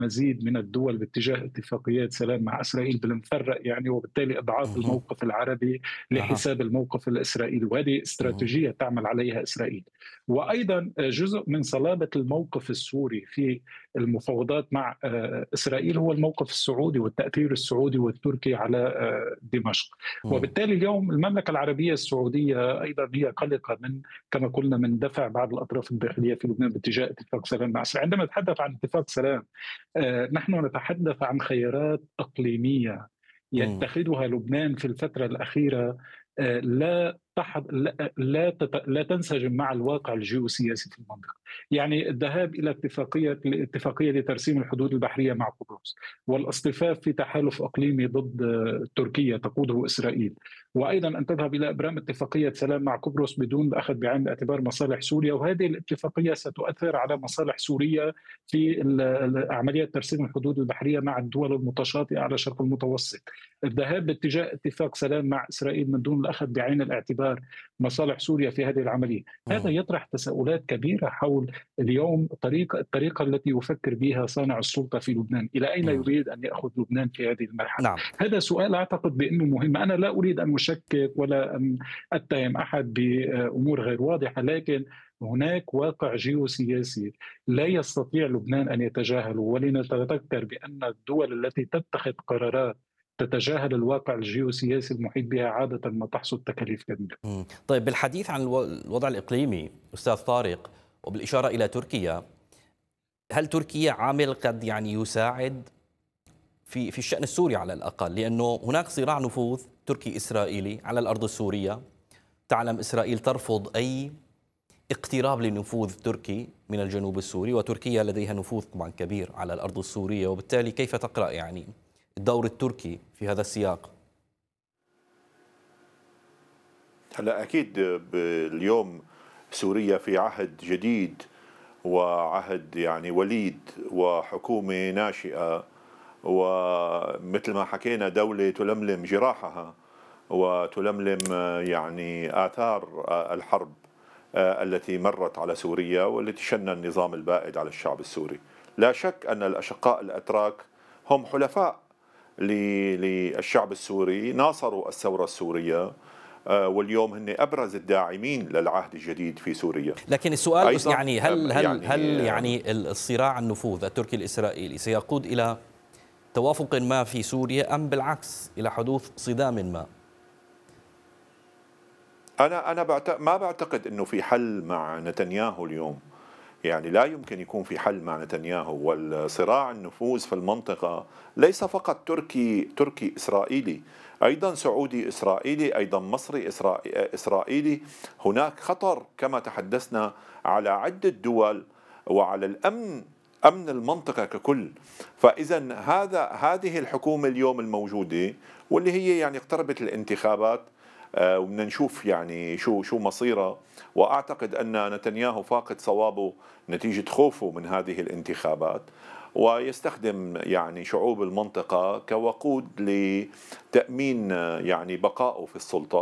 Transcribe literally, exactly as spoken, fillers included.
مزيد من الدول باتجاه اتفاقيات سلام مع إسرائيل بالمفرق يعني، وبالتالي إضعاف اهم، الموقف العربي أها، لحساب الموقف الإسرائيلي، وهذه اهم، استراتيجية تعمل عليها إسرائيل. وأيضا جزء من صلابة الموقف السوري في المفاوضات مع آه، إسرائيل هو الموقف السعودي والتأثير السعودي والتركي على آه، دمشق. إمم، وبالتالي اليوم المملكة العربية السعودية أيضا هي قلقة من، كما قلنا، من دفع بعض الأطراف الداخلية في لبنان باتجاه اتفاق سلام مع إسرائيل. عندما نتحدث عن اتفاق سلام، آه، نحن نتحدث عن خيارات إقليمية إمم، يتخذها لبنان في الفترة الأخيرة، آه، لا تحض لا لا, تت... لا تنسجم مع الواقع الجيوسياسي في المنطقة. يعني الذهاب إلى اتفاقية الاتفاقية لترسيم الحدود البحرية مع قبرص، والاصطفاف في تحالف إقليمي ضد آه، تركيا تقوده إسرائيل، وأيضا أن تذهب إلى إبرام اتفاقية سلام مع قبرص بدون الأخذ بعين الاعتبار مصالح سوريا، وهذه الاتفاقية ستؤثر على مصالح سوريا في عملية ترسيم الحدود البحرية مع الدول المتشاطئة على الشرق المتوسط. الذهاب باتجاه اتفاق سلام مع إسرائيل من دون الأخذ بعين الاعتبار مصالح سوريا في هذه العملية، هذا إمم، يطرح تساؤلات كبيرة حول اليوم طريقة الطريقة التي يفكر بها صانع السلطة في لبنان. إلى أين إمم، يريد أن يأخذ لبنان في هذه المرحلة؟ نعم. هذا سؤال أعتقد بأنه مهم. أنا لا أريد أن أشكك ولا أن أتهم أحد بأمور غير واضحة، لكن هناك واقع جيوسياسي لا يستطيع لبنان أن يتجاهله. ولنتذكر بأن الدول التي تتخذ قرارات تتجاهل الواقع الجيوسياسي المحيط بها عادة ما تحصد تكاليف كبيرة. إمم. طيب بالحديث عن الو الوضع الإقليمي أستاذ طارق، وبالإشارة إلى تركيا، هل تركيا عامل قد يعني يساعد في في الشأن السوري على الأقل؟ لأنه هناك صراع نفوذ تركي إسرائيلي على الأرض السورية، تعلم إسرائيل ترفض أي اقتراب لنفوذ تركي من الجنوب السوري، وتركيا لديها نفوذ طبعًا كبير على الأرض السورية، وبالتالي كيف تقرأ يعني الدور التركي في هذا السياق؟ هلا اكيد باليوم سوريا في عهد جديد وعهد يعني وليد وحكومه ناشئه، ومثل ما حكينا دولة تلملم جراحها وتلملم يعني آثار الحرب التي مرت على سوريا والتي شن النظام البائد على الشعب السوري. لا شك أن الأشقاء الأتراك هم حلفاء للشعب السوري، ناصروا الثورة السورية، واليوم هن أبرز الداعمين للعهد الجديد في سوريا. لكن السؤال أس أيضا يعني هل هل هل يعني يعني الصراع النفوذ التركي الإسرائيلي سيقود إلى توافق ما في سوريا أم بالعكس إلى حدوث صدام ما؟ أنا أنا بعت... ما بعتقد إنه في حل مع نتنياهو اليوم. يعني لا يمكن يكون في حل مع نتنياهو، والصراع النفوذ في المنطقة ليس فقط تركي تركي إسرائيلي، أيضا سعودي إسرائيلي، أيضا مصري إسرائيلي. هناك خطر كما تحدثنا على عدة دول وعلى الأمن، أمن المنطقة ككل. فإذا هذا هذه الحكومة اليوم الموجودة واللي هي يعني اقتربت الانتخابات، آه، وبدنا نشوف يعني شو شو مصيره. واعتقد ان نتنياهو فاقد صوابه نتيجه خوفه من هذه الانتخابات، ويستخدم يعني شعوب المنطقه كوقود لتامين آه، يعني بقائه في السلطه.